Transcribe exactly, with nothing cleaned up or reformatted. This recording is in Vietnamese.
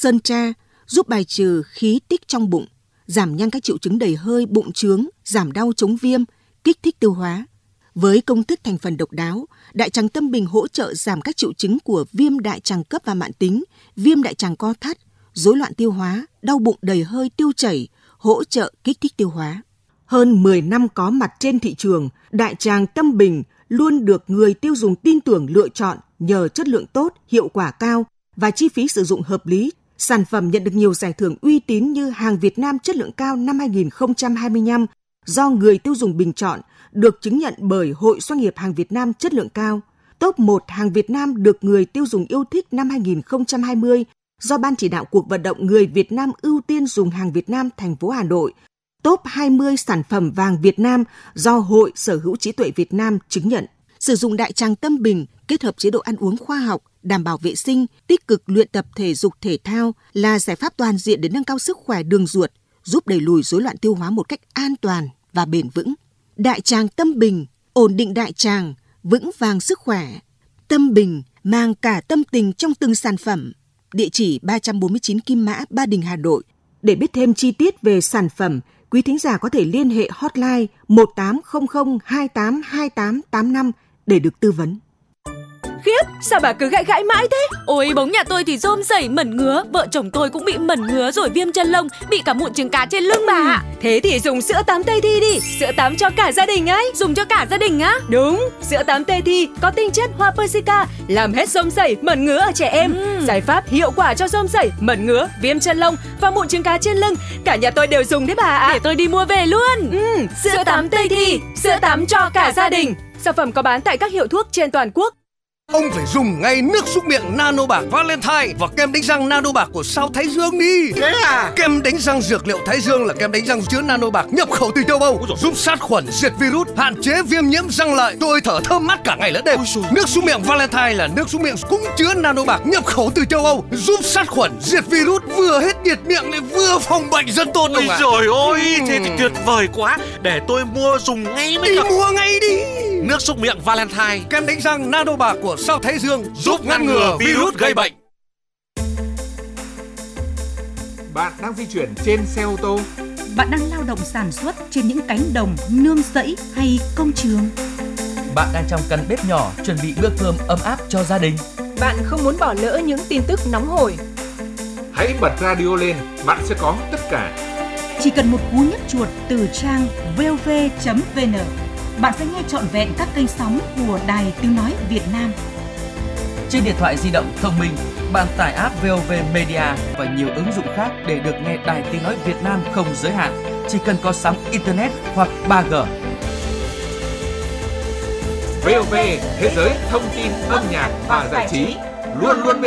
sơn tra, giúp bài trừ khí tích trong bụng, giảm nhanh các triệu chứng đầy hơi, bụng trướng, giảm đau chống viêm, kích thích tiêu hóa. Với công thức thành phần độc đáo, đại tràng Tâm Bình hỗ trợ giảm các triệu chứng của viêm đại tràng cấp và mãn tính, viêm đại tràng co thắt, rối loạn tiêu hóa, đau bụng đầy hơi, tiêu chảy, hỗ trợ kích thích tiêu hóa. Hơn mười năm có mặt trên thị trường, đại tràng Tâm Bình luôn được người tiêu dùng tin tưởng lựa chọn nhờ chất lượng tốt, hiệu quả cao và chi phí sử dụng hợp lý. Sản phẩm nhận được nhiều giải thưởng uy tín như hàng Việt Nam chất lượng cao năm hai không hai lăm do người tiêu dùng bình chọn, được chứng nhận bởi Hội Doanh nghiệp hàng Việt Nam chất lượng cao. Top một hàng Việt Nam được người tiêu dùng yêu thích năm hai không hai không do Ban chỉ đạo cuộc vận động người Việt Nam ưu tiên dùng hàng Việt Nam thành phố Hà Nội. Top hai mươi sản phẩm vàng Việt Nam do Hội Sở hữu trí tuệ Việt Nam chứng nhận. Sử dụng đại tràng Tâm Bình kết hợp chế độ ăn uống khoa học, đảm bảo vệ sinh, tích cực luyện tập thể dục thể thao là giải pháp toàn diện để nâng cao sức khỏe đường ruột, giúp đẩy lùi rối loạn tiêu hóa một cách an toàn và bền vững. Đại tràng Tâm Bình, ổn định đại tràng, vững vàng sức khỏe. Tâm Bình mang cả tâm tình trong từng sản phẩm. Địa chỉ ba trăm bốn mươi chín Kim Mã, Ba Đình, Hà Nội. Để biết thêm chi tiết về sản phẩm, quý thính giả có thể liên hệ hotline một tám không không hai tám hai tám tám năm để được tư vấn. Khiếp, sao bà cứ gãi gãi mãi thế? Ôi, bóng nhà tôi thì rôm rẩy mẩn ngứa, vợ chồng tôi cũng bị mẩn ngứa rồi viêm chân lông, bị cả mụn trứng cá trên lưng bà ạ. Thế thì dùng sữa tắm Tây Thi đi, sữa tắm cho cả gia đình ấy. Dùng cho cả gia đình á? Đúng, sữa tắm Tây Thi có tinh chất hoa Persica, làm hết rôm rẩy, mẩn ngứa ở trẻ em. Ừ. Giải pháp hiệu quả cho rôm rẩy, mẩn ngứa, viêm chân lông và mụn trứng cá trên lưng. Cả nhà tôi đều dùng đấy bà ạ. Để tôi đi mua về luôn. Ừ, sữa, sữa tắm Tây Thi, sữa tắm cho cả gia đình. Sản phẩm có bán tại các hiệu thuốc trên toàn quốc. Ông phải dùng ngay nước súc miệng Nano Bạc Valentine và kem đánh răng Nano Bạc của Sao Thái Dương đi. Thế à? Kem đánh răng dược liệu Thái Dương là kem đánh răng chứa Nano Bạc nhập khẩu từ châu Âu, giúp sát khuẩn, diệt virus, hạn chế viêm nhiễm răng lợi. Tôi thở thơm mát cả ngày lẫn đêm. Nước súc miệng Valentine là nước súc miệng cũng chứa Nano Bạc nhập khẩu từ châu Âu, giúp sát khuẩn, diệt virus, vừa hết nhiệt miệng lại vừa phòng bệnh rất tốt. Ôi trời ơi, thế thì tuyệt vời quá. Để tôi mua dùng ngay mới đi được. Mua ngay đi. Nước súc miệng Valentine, kem đánh răng Nano Bạc của Sao Thái Dương giúp ngăn ngừa virus gây bệnh. Bạn đang di chuyển trên xe ô tô. Bạn đang lao động sản xuất trên những cánh đồng, nương rẫy hay công trường. Bạn đang trong căn bếp nhỏ chuẩn bị bữa cơm ấm áp cho gia đình. Bạn không muốn bỏ lỡ những tin tức nóng hổi. Hãy bật radio lên, bạn sẽ có tất cả. Chỉ cần một cú nhấp chuột từ trang vê o vê chấm vê en, bạn sẽ nghe trọn vẹn các kênh sóng của Đài Tiếng nói Việt Nam. Trên điện thoại di động thông minh, bạn tải app vê o vê Media và nhiều ứng dụng khác để được nghe Đài Tiếng nói Việt Nam không giới hạn, chỉ cần có sóng internet hoặc ba G. vê o vê, thế giới thông tin, âm nhạc và giải trí, luôn luôn